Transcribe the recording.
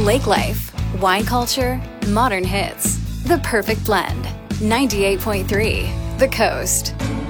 Lake life, wine culture, modern hits. The perfect blend. 98.3 The Coast.